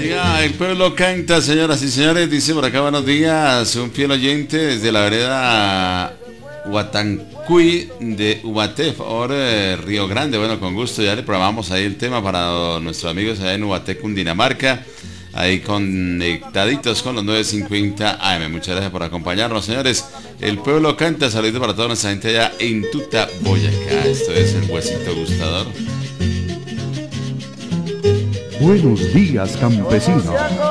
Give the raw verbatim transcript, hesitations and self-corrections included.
Llega el pueblo canta, señoras y señores, dice por acá buenos días, un fiel oyente desde la vereda Huatancuy de Ubaté, por eh, Río Grande. Bueno, con gusto, ya le programamos ahí el tema para nuestros amigos allá en Ubaté, Cundinamarca, ahí conectaditos con los nueve cincuenta A M. Muchas gracias por acompañarnos, señores. El pueblo canta, saludos para toda nuestra gente allá en Tuta, Boyacá. Esto es el Huesito Gustador. Buenos días, campesinos.